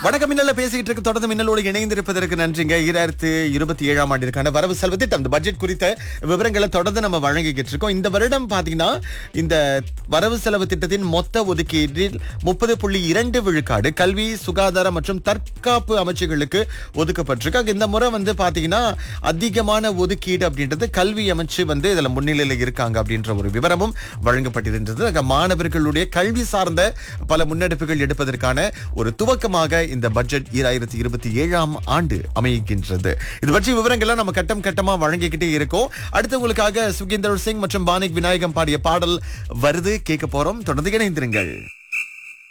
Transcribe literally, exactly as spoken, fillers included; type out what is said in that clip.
வணக்கம் மின்னல்ல பேசிக்கிட்டு இருக்கு. தொடர்ந்து மின்னலோடு இணைந்திருப்பதற்கு நன்றிங்க. இரண்டாயிரத்தி இருபத்தி ஏழாம் ஆண்டிற்கான வரவு செலவு திட்டம் இந்த பட்ஜெட் குறித்த விவரங்களை தொடர்ந்து நம்ம வழங்கிக்கிட்டு இருக்கோம். இந்த வருடம் பாத்தீங்கன்னா இந்த வரவு செலவு திட்டத்தின் மொத்த ஒதுக்கீட்டில் முப்பது புள்ளி இரண்டு விழுக்காடு கல்வி, சுகாதாரம் மற்றும் தற்காப்பு அமைச்சுகளுக்கு ஒதுக்கப்பட்டிருக்கு. இந்த முறை வந்து பாத்தீங்கன்னா அதிகமான ஒதுக்கீடு அப்படின்றது கல்வி அமைச்சு வந்து இதுல முன்னிலையில இருக்காங்க அப்படின்ற ஒரு விவரமும் வழங்கப்பட்டிருந்தது. மாணவர்களுடைய கல்வி சார்ந்த பல முன்னெடுப்புகள் எடுப்பதற்கான ஒரு துவக்கமாக இந்த பட்ஜெட் இரண்டாயிரத்தி இருபத்தி ஏழாம் ஆண்டு அமைகின்றது. இது பற்றி விவரங்கள்லாம் நம்ம கட்டம் கட்டமா வழங்கிக்கிட்டே இருக்கோம். அடுத்து உங்களுக்காக சுகேந்தர் சிங் மற்றும் பானிக் விநாயகம் பாடிய பாடல் வருது, கேட்க போறோம். தொடர்ந்து இணைந்திருங்கள்.